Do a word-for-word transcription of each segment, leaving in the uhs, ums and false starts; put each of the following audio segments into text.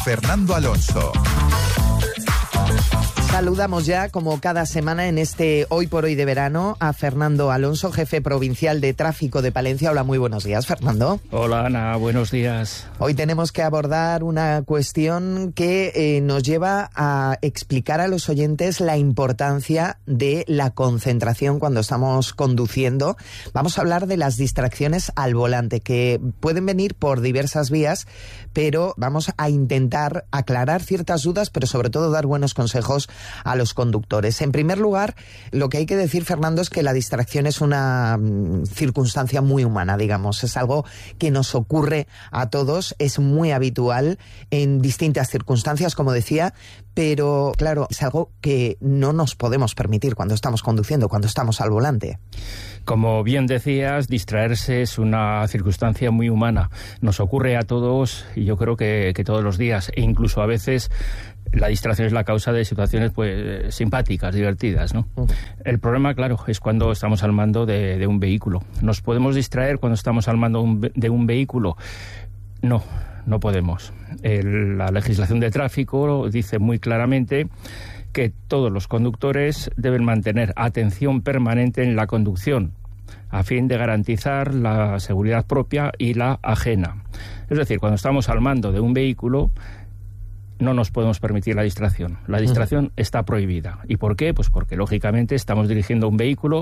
Fernando Alonso. Saludamos ya, como cada semana en este Hoy por Hoy de verano, a Fernando Alonso, jefe provincial de tráfico de Palencia. Hola, muy buenos días, Fernando. Hola, Ana, buenos días. Hoy tenemos que abordar una cuestión que eh, nos lleva a explicar a los oyentes la importancia de la concentración cuando estamos conduciendo. Vamos a hablar de las distracciones al volante, que pueden venir por diversas vías, pero vamos a intentar aclarar ciertas dudas, pero sobre todo dar buenos consejos a los conductores. En primer lugar, lo que hay que decir, Fernando, es que la distracción es una mm, circunstancia muy humana, digamos. Es algo que nos ocurre a todos, es muy habitual en distintas circunstancias, como decía, pero claro, es algo que no nos podemos permitir cuando estamos conduciendo, cuando estamos al volante. Como bien decías, distraerse es una circunstancia muy humana. Nos ocurre a todos, y yo creo que, que todos los días, e incluso a veces la distracción es la causa de situaciones pues simpáticas, divertidas, ¿no? Uh-huh. El problema, claro, es cuando estamos al mando de, de un vehículo. ¿Nos podemos distraer cuando estamos al mando un, de un vehículo? No, no podemos. El, la legislación de tráfico dice muy claramente que todos los conductores deben mantener atención permanente en la conducción a fin de garantizar la seguridad propia y la ajena. Es decir, cuando estamos al mando de un vehículo, no nos podemos permitir la distracción. La distracción uh-huh. está prohibida. ¿Y por qué? Pues porque, lógicamente, estamos dirigiendo un vehículo,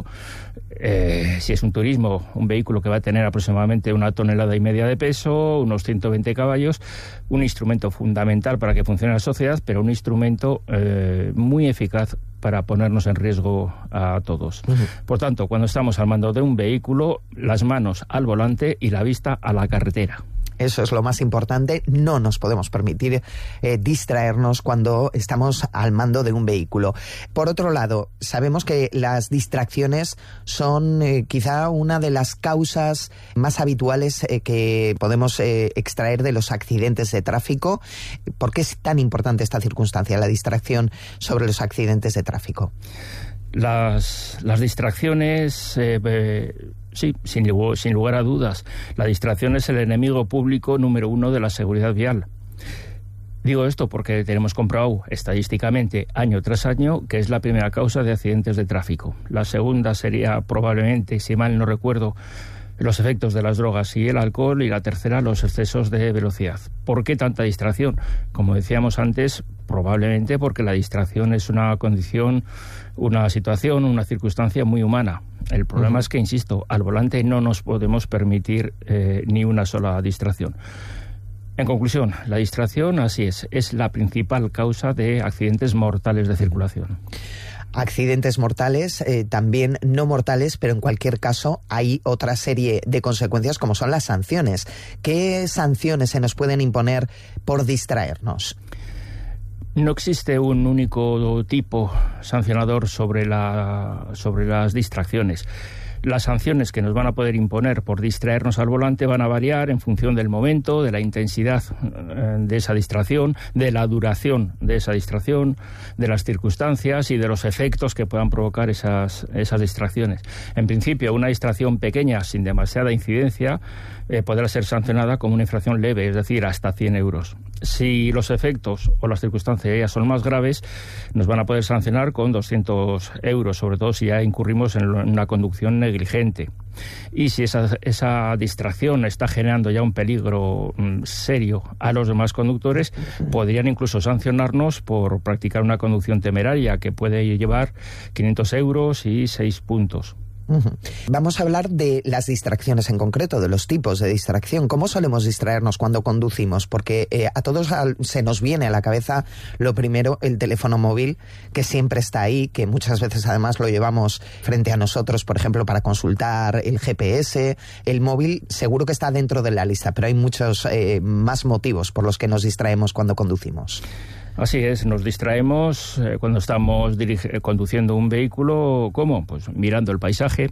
eh, si es un turismo, un vehículo que va a tener aproximadamente una tonelada y media de peso, unos ciento veinte caballos, un instrumento fundamental para que funcione la sociedad, pero un instrumento eh, muy eficaz para ponernos en riesgo a todos. Uh-huh. Por tanto, cuando estamos al mando de un vehículo, las manos al volante y la vista a la carretera. Eso es lo más importante. No nos podemos permitir eh, distraernos cuando estamos al mando de un vehículo. Por otro lado, sabemos que las distracciones son eh, quizá una de las causas más habituales eh, que podemos eh, extraer de los accidentes de tráfico. ¿Por qué es tan importante esta circunstancia, la distracción sobre los accidentes de tráfico? Las, las distracciones... Eh, eh... Sí, sin, sin lugar a dudas. La distracción es el enemigo público número uno de la seguridad vial. Digo esto porque tenemos comprobado estadísticamente año tras año que es la primera causa de accidentes de tráfico. La segunda sería probablemente, si mal no recuerdo, los efectos de las drogas y el alcohol, y la tercera, los excesos de velocidad. ¿Por qué tanta distracción? Como decíamos antes, probablemente porque la distracción es una condición, una situación, una circunstancia muy humana. El problema uh-huh. es que, insisto, al volante no nos podemos permitir eh, ni una sola distracción. En conclusión, la distracción, así es, es la principal causa de accidentes mortales de circulación. Accidentes mortales, eh, también no mortales, pero en cualquier caso hay otra serie de consecuencias como son las sanciones. ¿Qué sanciones se nos pueden imponer por distraernos? No existe un único tipo sancionador sobre, la, sobre las distracciones. Las sanciones que nos van a poder imponer por distraernos al volante van a variar en función del momento, de la intensidad de esa distracción, de la duración de esa distracción, de las circunstancias y de los efectos que puedan provocar esas, esas distracciones. En principio, una distracción pequeña, sin demasiada incidencia, eh, podrá ser sancionada como una infracción leve, es decir, hasta cien euros. Si los efectos o las circunstancias ya son más graves, nos van a poder sancionar con doscientos euros, sobre todo si ya incurrimos en una conducción negligente. Y si esa, esa distracción está generando ya un peligro mm, serio a los demás conductores, podrían incluso sancionarnos por practicar una conducción temeraria, que puede llevar quinientos euros y seis puntos. Uh-huh. Vamos a hablar de las distracciones en concreto, de los tipos de distracción. ¿Cómo solemos distraernos cuando conducimos? Porque eh, a todos al, se nos viene a la cabeza lo primero, el teléfono móvil, que siempre está ahí, que muchas veces además lo llevamos frente a nosotros, por ejemplo, para consultar el G P S. El móvil seguro que está dentro de la lista, pero hay muchos eh, más motivos por los que nos distraemos cuando conducimos. Así es, nos distraemos eh, cuando estamos dirige, conduciendo un vehículo. ¿Cómo? Pues mirando el paisaje,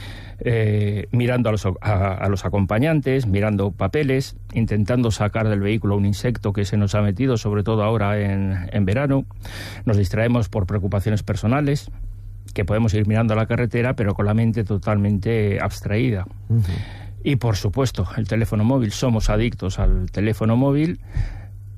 eh, mirando a los, a, a los acompañantes, mirando papeles, intentando sacar del vehículo un insecto que se nos ha metido, sobre todo ahora en, en verano. Nos distraemos por preocupaciones personales, que podemos ir mirando a la carretera, pero con la mente totalmente abstraída. Uh-huh. Y, por supuesto, el teléfono móvil. Somos adictos al teléfono móvil,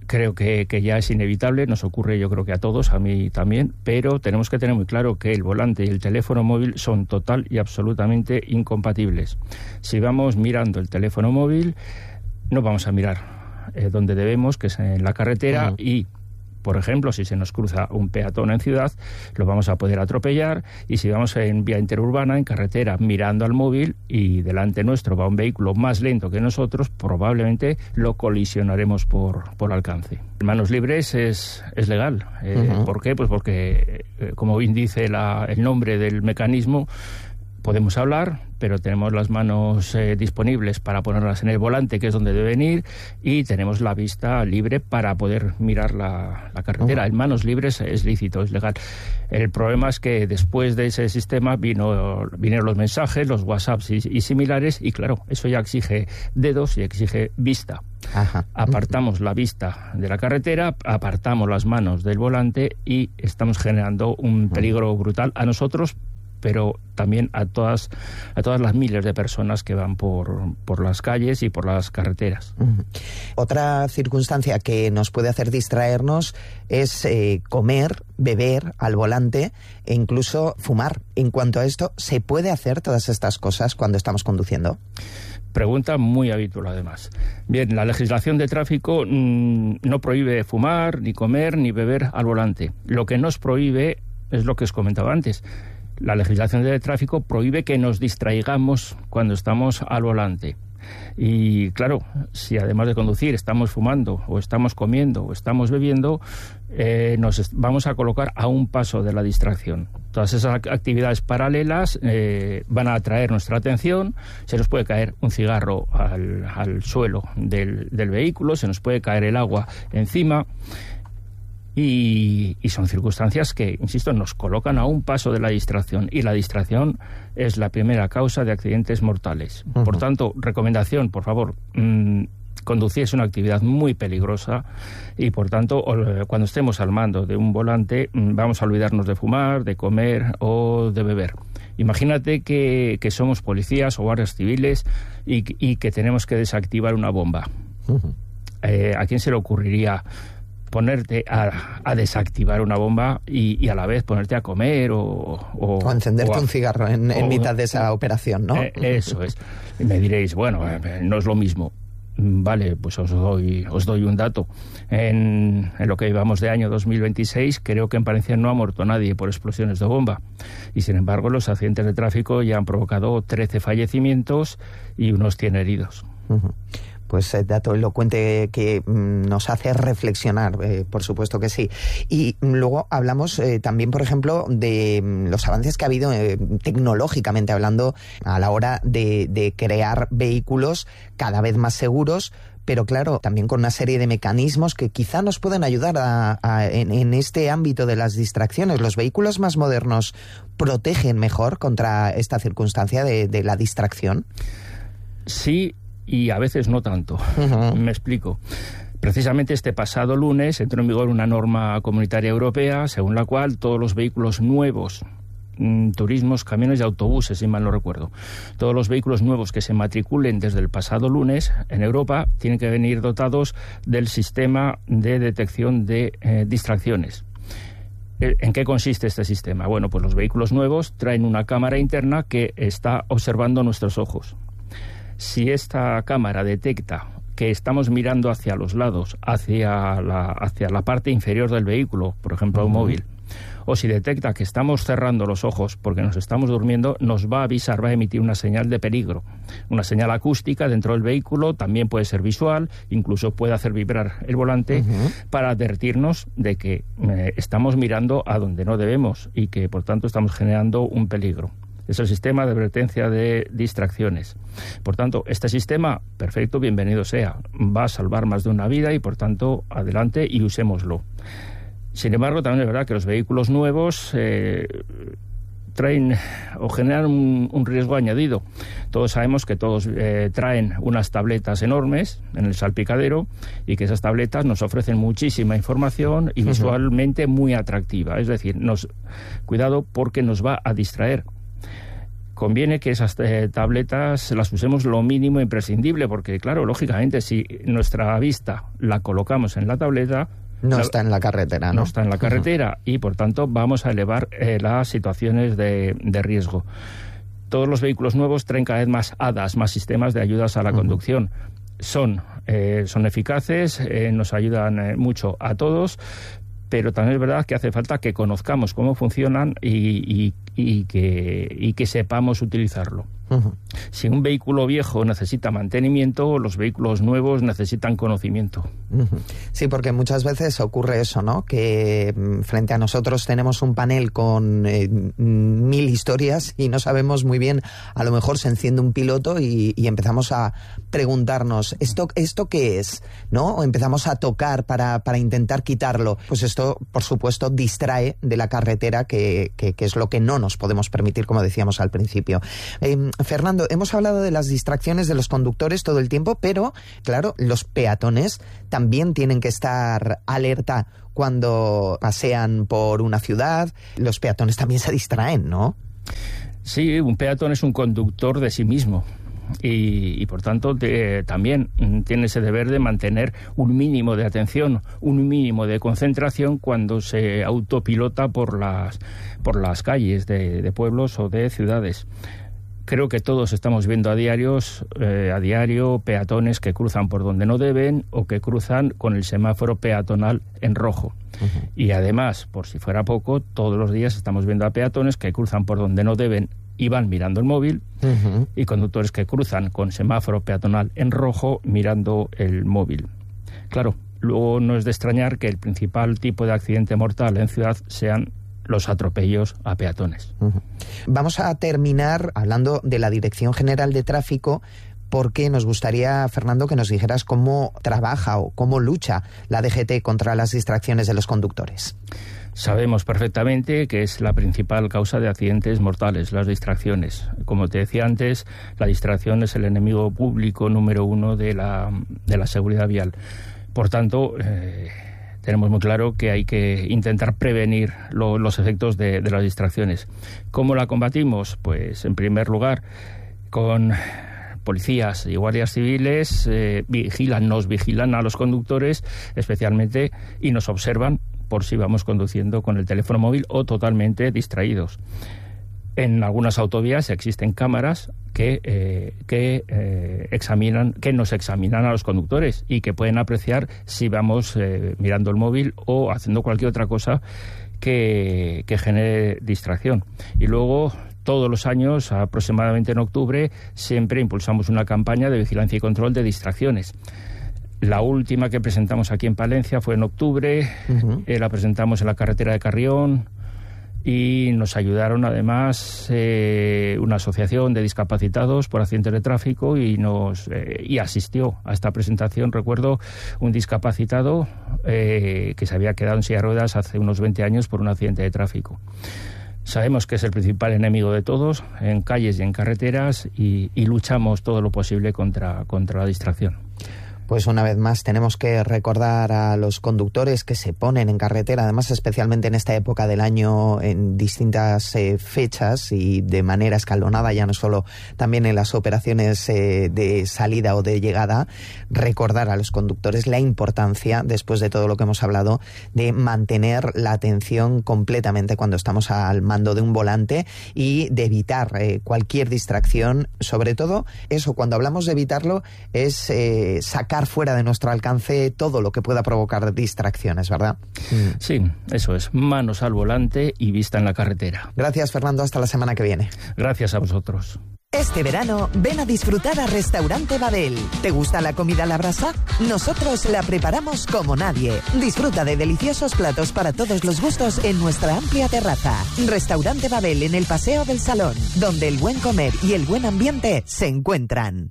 creo que, que ya es inevitable, nos ocurre yo creo que a todos, a mí también, pero tenemos que tener muy claro que el volante y el teléfono móvil son total y absolutamente incompatibles. Si vamos mirando el teléfono móvil, no vamos a mirar eh, donde debemos, que es en la carretera, uh-huh. y por ejemplo, si se nos cruza un peatón en ciudad, lo vamos a poder atropellar, y si vamos en vía interurbana, en carretera, mirando al móvil, y delante nuestro va un vehículo más lento que nosotros, probablemente lo colisionaremos por, por alcance. Manos libres es, es legal. Eh, uh-huh. ¿Por qué? Pues porque, eh, como bien dice la, el nombre del mecanismo, podemos hablar, pero tenemos las manos eh, disponibles para ponerlas en el volante, que es donde deben ir, y tenemos la vista libre para poder mirar la, la carretera. Uh-huh. En manos libres es lícito, es legal. El problema es que después de ese sistema vino, vinieron los mensajes, los WhatsApps y, y similares, y claro, eso ya exige dedos y exige vista. Ajá. Apartamos la vista de la carretera, apartamos las manos del volante y estamos generando un peligro brutal a nosotros, pero también a todas a todas las miles de personas que van por, por las calles y por las carreteras. Uh-huh. Otra circunstancia que nos puede hacer distraernos es eh, comer, beber al volante e incluso fumar. En cuanto a esto, ¿se puede hacer todas estas cosas cuando estamos conduciendo? Pregunta muy habitual, además. Bien, la legislación de tráfico mmm, no prohíbe fumar, ni comer, ni beber al volante. Lo que nos prohíbe es lo que os comentaba antes. La legislación de tráfico prohíbe que nos distraigamos cuando estamos al volante. Y claro, si además de conducir estamos fumando o estamos comiendo o estamos bebiendo, eh, nos vamos a colocar a un paso de la distracción. Todas esas actividades paralelas eh, van a atraer nuestra atención. Se nos puede caer un cigarro al, al suelo del, del vehículo, se nos puede caer el agua encima. Y, y son circunstancias que, insisto, nos colocan a un paso de la distracción, y la distracción es la primera causa de accidentes mortales. Uh-huh. Por tanto, recomendación, por favor, mmm, conducir es una actividad muy peligrosa, y por tanto, cuando estemos al mando de un volante, mmm, vamos a olvidarnos de fumar, de comer o de beber. Imagínate que, que somos policías o guardias civiles y, y que tenemos que desactivar una bomba. Uh-huh. Eh, ¿A quién se le ocurriría ponerte a, a desactivar una bomba y, y a la vez ponerte a comer o... O, o encenderte o a, un cigarro en, en o, mitad de esa operación, ¿no? Eh, eso es. Y me diréis, bueno, eh, no es lo mismo. Vale, pues os doy, os doy un dato. En, en lo que llevamos de año dos mil veintiséis, creo que en Palencia no ha muerto nadie por explosiones de bomba. Y sin embargo, los accidentes de tráfico ya han provocado trece fallecimientos y unos cien heridos. Uh-huh. Pues eh, dato elocuente que mm, nos hace reflexionar, eh, por supuesto que sí. Y mm, luego hablamos eh, también, por ejemplo, de mm, los avances que ha habido eh, tecnológicamente hablando a la hora de, de crear vehículos cada vez más seguros, pero claro, también con una serie de mecanismos que quizá nos pueden ayudar a, a, en, en este ámbito de las distracciones. ¿Los vehículos más modernos protegen mejor contra esta circunstancia de, de la distracción? Sí, y a veces no tanto. Uh-huh. Me explico. Precisamente este pasado lunes entró en vigor una norma comunitaria europea según la cual todos los vehículos nuevos, mmm, turismos, camiones y autobuses, si mal no recuerdo, todos los vehículos nuevos que se matriculen desde el pasado lunes en Europa tienen que venir dotados del sistema de detección de eh, distracciones. ¿En qué consiste este sistema? Bueno, pues los vehículos nuevos traen una cámara interna que está observando nuestros ojos. Si esta cámara detecta que estamos mirando hacia los lados, hacia la, hacia la parte inferior del vehículo, por ejemplo, un uh-huh. móvil, o si detecta que estamos cerrando los ojos porque nos estamos durmiendo, nos va a avisar, va a emitir una señal de peligro, una señal acústica dentro del vehículo, también puede ser visual, incluso puede hacer vibrar el volante uh-huh. para advertirnos de que eh, estamos mirando a donde no debemos y que, por tanto, estamos generando un peligro. Es el sistema de advertencia de distracciones. Por tanto, este sistema, perfecto, bienvenido sea. Va a salvar más de una vida y, por tanto, adelante y usémoslo. Sin embargo, también es verdad que los vehículos nuevos eh, traen o generan un, un riesgo añadido. Todos sabemos que todos eh, traen unas tabletas enormes en el salpicadero y que esas tabletas nos ofrecen muchísima información y visualmente muy atractiva. Es decir, nos, cuidado porque nos va a distraer. conviene que esas eh, tabletas las usemos lo mínimo imprescindible, porque claro, lógicamente, si nuestra vista la colocamos en la tableta, no la, está en la carretera, ¿no? No está en la carretera, uh-huh. y por tanto vamos a elevar eh, las situaciones de, de riesgo. Todos los vehículos nuevos traen cada vez más A D A S, más sistemas de ayudas a la uh-huh. conducción. Son, eh, son eficaces, eh, nos ayudan eh, mucho a todos, pero también es verdad que hace falta que conozcamos cómo funcionan y, y, y, que, y que sepamos utilizarlo. Uh-huh. Si un vehículo viejo necesita mantenimiento, los vehículos nuevos necesitan conocimiento. Uh-huh. Sí, porque muchas veces ocurre eso, ¿no? Que frente a nosotros tenemos un panel con eh, mil historias y no sabemos muy bien, a lo mejor se enciende un piloto y, y empezamos a preguntarnos, ¿esto, esto qué es? ¿No? O empezamos a tocar para, para intentar quitarlo. Pues esto, por supuesto, distrae de la carretera, que, que, que es lo que no nos podemos permitir, como decíamos al principio. Eh, Fernando, hemos hablado de las distracciones de los conductores todo el tiempo, pero, claro, los peatones también tienen que estar alerta cuando pasean por una ciudad. Los peatones también se distraen, ¿no? Sí, un peatón es un conductor de sí mismo. Y, y por tanto de, también tiene ese deber de mantener un mínimo de atención, un mínimo de concentración cuando se autopilota por las, por las calles de, de pueblos o de ciudades. Creo que todos estamos viendo a diarios, eh, a diario peatones que cruzan por donde no deben o que cruzan con el semáforo peatonal en rojo. Uh-huh. Y además, por si fuera poco, todos los días estamos viendo a peatones que cruzan por donde no deben y van mirando el móvil, uh-huh. y conductores que cruzan con semáforo peatonal en rojo mirando el móvil. Claro, luego no es de extrañar que el principal tipo de accidente mortal en ciudad sean los atropellos a peatones. Uh-huh. Vamos a terminar hablando de la Dirección General de Tráfico, porque nos gustaría, Fernando, que nos dijeras cómo trabaja o cómo lucha la D G T contra las distracciones de los conductores. Sabemos perfectamente que es la principal causa de accidentes mortales, las distracciones. Como te decía antes, la distracción es el enemigo público número uno de la, de la seguridad vial. Por tanto, eh, tenemos muy claro que hay que intentar prevenir lo, los efectos de, de las distracciones. ¿Cómo la combatimos? Pues, en primer lugar, con policías y guardias civiles, eh, vigilan, nos vigilan a los conductores especialmente y nos observan por si vamos conduciendo con el teléfono móvil o totalmente distraídos. En algunas autovías existen cámaras que, eh, que eh, examinan, que nos examinan a los conductores y que pueden apreciar si vamos eh, mirando el móvil o haciendo cualquier otra cosa que, que genere distracción. Y luego, todos los años, aproximadamente en octubre, siempre impulsamos una campaña de vigilancia y control de distracciones. La última que presentamos aquí en Palencia fue en octubre, uh-huh. eh, la presentamos en la carretera de Carrión, y nos ayudaron además eh, una asociación de discapacitados por accidentes de tráfico y nos eh, y asistió a esta presentación, recuerdo, un discapacitado eh, que se había quedado en silla de ruedas hace unos veinte años por un accidente de tráfico. Sabemos que es el principal enemigo de todos, en calles y en carreteras, y, y luchamos todo lo posible contra, contra la distracción. Pues una vez más tenemos que recordar a los conductores que se ponen en carretera, además especialmente en esta época del año, en distintas eh, fechas y de manera escalonada, ya no solo también en las operaciones eh, de salida o de llegada, recordar a los conductores la importancia, después de todo lo que hemos hablado, de mantener la atención completamente cuando estamos al mando de un volante y de evitar eh, cualquier distracción. Sobre todo eso, cuando hablamos de evitarlo, es eh, sacar fuera de nuestro alcance todo lo que pueda provocar distracciones, ¿verdad? Sí, eso es. Manos al volante y vista en la carretera. Gracias, Fernando. Hasta la semana que viene. Gracias a vosotros. Este verano, ven a disfrutar a Restaurante Babel. ¿Te gusta la comida a la brasa? Nosotros la preparamos como nadie. Disfruta de deliciosos platos para todos los gustos en nuestra amplia terraza. Restaurante Babel en el Paseo del Salón, donde el buen comer y el buen ambiente se encuentran.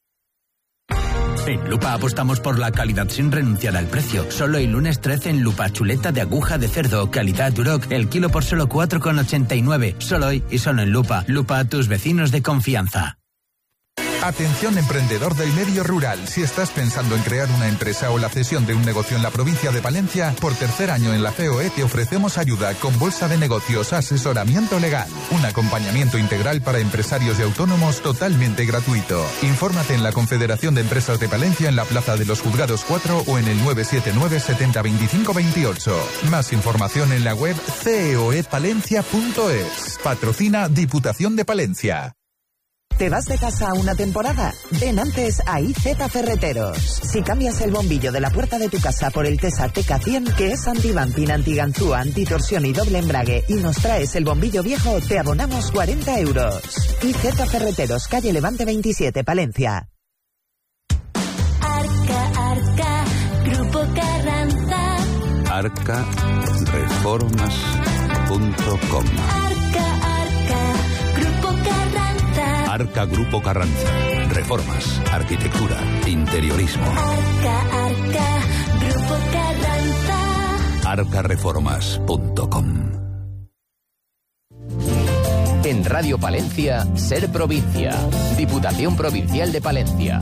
En Lupa apostamos por la calidad sin renunciar al precio. Solo el lunes trece en Lupa, chuleta de aguja de cerdo, calidad Duroc, el kilo por solo cuatro con ochenta y nueve. Solo hoy y solo en Lupa. Lupa, tus vecinos de confianza. Atención emprendedor del medio rural. Si estás pensando en crear una empresa o la cesión de un negocio en la provincia de Palencia, por tercer año en la C O E te ofrecemos ayuda con bolsa de negocios, asesoramiento legal, un acompañamiento integral para empresarios y autónomos totalmente gratuito. Infórmate en la Confederación de Empresas de Palencia en la Plaza de los Juzgados cuatro o en el nueve siete nueve setenta veinticinco veintiocho. Más información en la web ceoepalencia punto es. Patrocina Diputación de Palencia. ¿Te vas de casa una temporada? Ven antes a I Z Ferreteros. Si cambias el bombillo de la puerta de tu casa por el Tesa T K cien, que es anti-bumping, anti-ganzúa, antitorsión y doble embrague, y nos traes el bombillo viejo, te abonamos cuarenta euros. I Z Ferreteros, calle Levante veintisiete, Palencia. Arca, Arca, Grupo Carranza. arca reformas punto com. Arca, Arca, Grupo Carranza. Arca Grupo Carranza. Reformas, arquitectura, interiorismo. Arca, Arca, Grupo Carranza. arca reformas punto com. En Radio Palencia, Ser Provincia. Diputación Provincial de Palencia.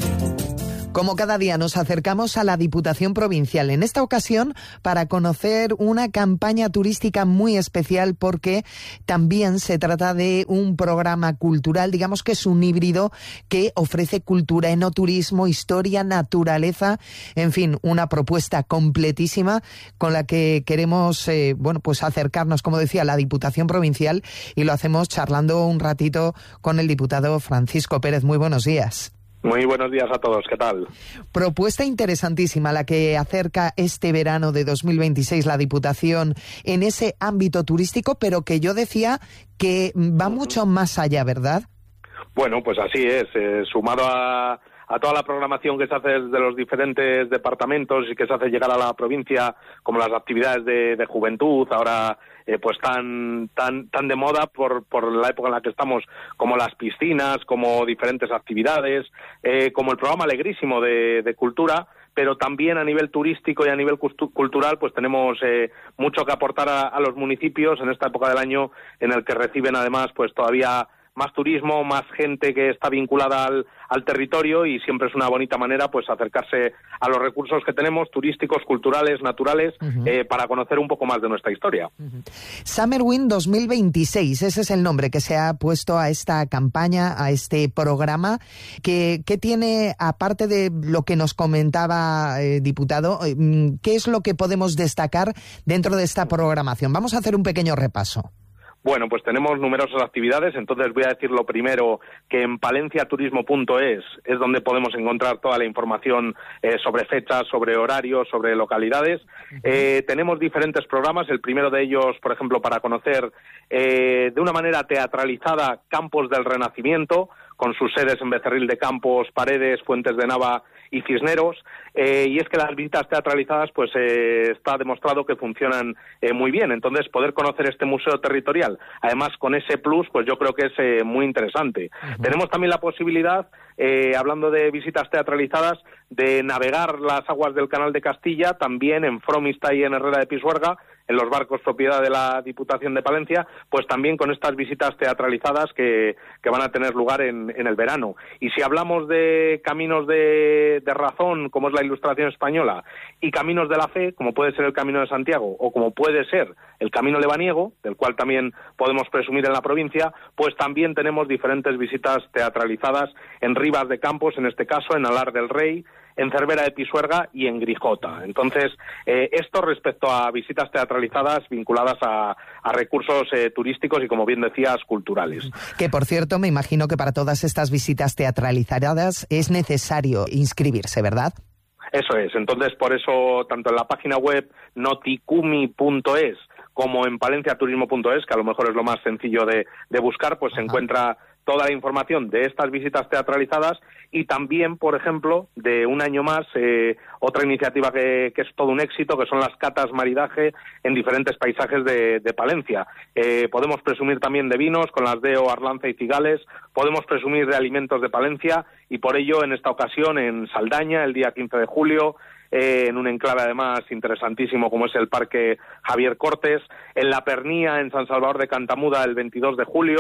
Como cada día nos acercamos a la Diputación Provincial, en esta ocasión para conocer una campaña turística muy especial, porque también se trata de un programa cultural, digamos que es un híbrido que ofrece cultura, enoturismo, historia, naturaleza, en fin, una propuesta completísima con la que queremos eh, bueno, pues acercarnos, como decía, a la Diputación Provincial, y lo hacemos charlando un ratito con el diputado Francisco Pérez. Muy buenos días. Muy buenos días a todos, ¿qué tal? Propuesta interesantísima la que acerca este verano de dos mil veintiséis la Diputación en ese ámbito turístico, pero que yo decía que va mucho más allá, ¿verdad? Bueno, pues así es, eh, sumado a, a toda la programación que se hace desde los diferentes departamentos y que se hace llegar a la provincia, como las actividades de, de juventud, ahora eh, pues tan tan tan de moda por por la época en la que estamos, como las piscinas, como diferentes actividades, eh, como el programa alegrísimo de, de cultura, pero también a nivel turístico y a nivel cultural pues tenemos eh, mucho que aportar a, a los municipios en esta época del año, en el que reciben además pues todavía más turismo, más gente que está vinculada al, al territorio, y siempre es una bonita manera pues acercarse a los recursos que tenemos, turísticos, culturales, naturales, uh-huh. eh, para conocer un poco más de nuestra historia. Uh-huh. Summerwind dos mil veintiséis, ese es el nombre que se ha puesto a esta campaña, a este programa, que, que tiene, aparte de lo que nos comentaba, eh, diputado, eh, ¿qué es lo que podemos destacar dentro de esta programación? Vamos a hacer un pequeño repaso. Bueno, pues tenemos numerosas actividades, entonces voy a decir lo primero, que en palenciaturismo punto es es donde podemos encontrar toda la información eh, sobre fechas, sobre horarios, sobre localidades. Uh-huh. Eh, tenemos diferentes programas, el primero de ellos, por ejemplo, para conocer eh, de una manera teatralizada Campos del Renacimiento, con sus sedes en Becerril de Campos, Paredes, Fuentes de Nava y Cisneros, eh, y es que las visitas teatralizadas pues eh, está demostrado que funcionan eh, muy bien, entonces poder conocer este museo territorial, además con ese plus, pues yo creo que es eh, muy interesante. Uh-huh. Tenemos también la posibilidad, eh, hablando de visitas teatralizadas, de navegar las aguas del Canal de Castilla, también en Fromista y en Herrera de Pisuerga, en los barcos propiedad de la Diputación de Palencia, pues también con estas visitas teatralizadas que, que van a tener lugar en, en el verano. Y si hablamos de caminos de, de razón, como es la Ilustración española, y caminos de la fe, como puede ser el Camino de Santiago, o como puede ser el Camino lebaniego, del cual también podemos presumir en la provincia, pues también tenemos diferentes visitas teatralizadas en Rivas de Campos, en este caso, en Alar del Rey, en Cervera de Pisuerga y en Grijota. Entonces, eh, esto respecto a visitas teatralizadas vinculadas a, a recursos eh, turísticos y, como bien decías, culturales. Que, por cierto, me imagino que para todas estas visitas teatralizadas es necesario inscribirse, ¿verdad? Eso es. Entonces, por eso, tanto en la página web noticumi punto es como en palenciaturismo punto es, que a lo mejor es lo más sencillo de, de buscar, pues Ajá. se encuentra toda la información de estas visitas teatralizadas, y también, por ejemplo, de un año más, eh, otra iniciativa que, que es todo un éxito, que son las catas maridaje en diferentes paisajes de, de Palencia. Eh, podemos presumir también de vinos con las Deo, Arlanza y Cigales, podemos presumir de alimentos de Palencia, y por ello, en esta ocasión, en Saldaña, el día quince de julio, Eh, en un enclave además interesantísimo como es el Parque Javier Cortes, en La Pernía, en San Salvador de Cantamuda, el veintidós de julio,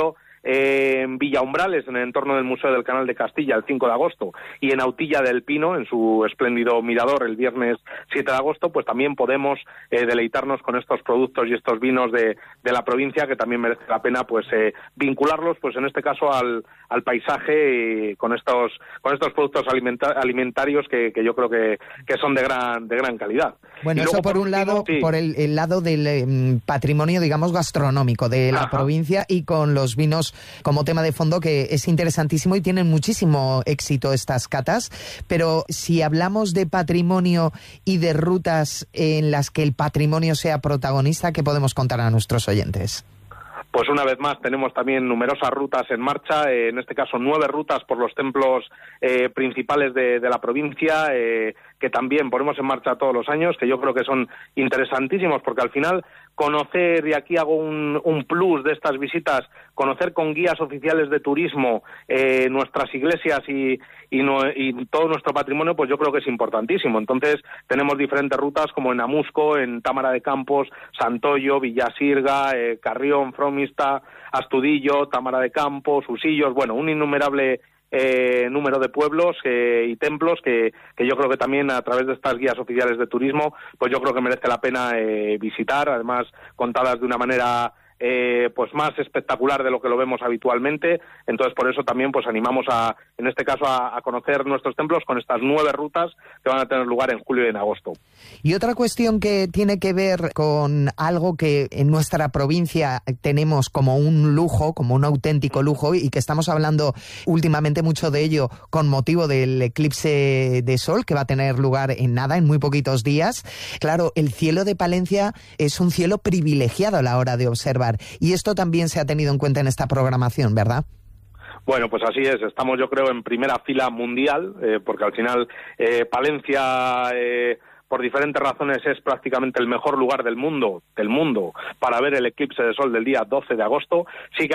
eh, en Villaumbrales, en el entorno del Museo del Canal de Castilla, el cinco de agosto, y en Autilla del Pino, en su espléndido mirador, el viernes siete de agosto, pues también podemos eh, deleitarnos con estos productos y estos vinos de, de la provincia, que también merece la pena pues eh, vincularlos, pues en este caso al, al paisaje y con estos con estos productos alimenta alimentarios que, que yo creo que, que son de gran de gran calidad. Bueno, eso por, por un último, lado, sí. por el, el lado del eh, patrimonio, digamos, gastronómico de la Ajá. provincia, y con los vinos como tema de fondo, que es interesantísimo y tienen muchísimo éxito estas catas. Pero si hablamos de patrimonio y de rutas en las que el patrimonio sea protagonista, ¿qué podemos contar a nuestros oyentes? Pues una vez más tenemos también numerosas rutas en marcha, eh, en este caso nueve rutas por los templos eh, principales de, de la provincia, eh, que también ponemos en marcha todos los años, que yo creo que son interesantísimos, porque al final conocer, y aquí hago un, un plus de estas visitas, conocer con guías oficiales de turismo eh, nuestras iglesias y, y, no, y todo nuestro patrimonio, pues yo creo que es importantísimo. Entonces tenemos diferentes rutas como en Amusco, en Támara de Campos, Santoyo, Villasirga, eh, Carrión, Fromista, Astudillo, Támara de Campos, Usillos, bueno, un innumerable Eh, número de pueblos eh, y templos que, que yo creo que también a través de estas guías oficiales de turismo, pues yo creo que merece la pena eh, visitar, además contadas de una manera eh, pues más espectacular de lo que lo vemos habitualmente. Entonces por eso también pues animamos a, en este caso a, a conocer nuestros templos con estas nueve rutas que van a tener lugar en julio y en agosto. Y otra cuestión que tiene que ver con algo que en nuestra provincia tenemos como un lujo, como un auténtico lujo, y que estamos hablando últimamente mucho de ello con motivo del eclipse de sol que va a tener lugar en nada, en muy poquitos días. Claro, el cielo de Palencia es un cielo privilegiado a la hora de observar, y esto también se ha tenido en cuenta en esta programación, ¿verdad? Bueno, pues así es. Estamos, yo creo, en primera fila mundial, eh, porque al final eh, Palencia, eh, por diferentes razones, es prácticamente el mejor lugar del mundo, del mundo, para ver el eclipse de sol del día doce de agosto. Sí que